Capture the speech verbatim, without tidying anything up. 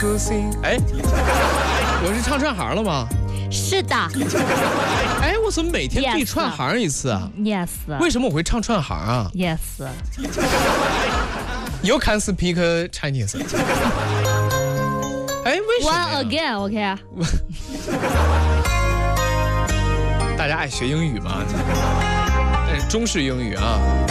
sing。哎，我是唱串行了吗？ 是的。 哎，我怎么每天必串行一次啊 ？Yes。 为什么我会唱串行啊 ？Yes。 You can speak Chinese。哎，为什么 ？One again，OK。 大家爱学英语吗？但是中式英语啊。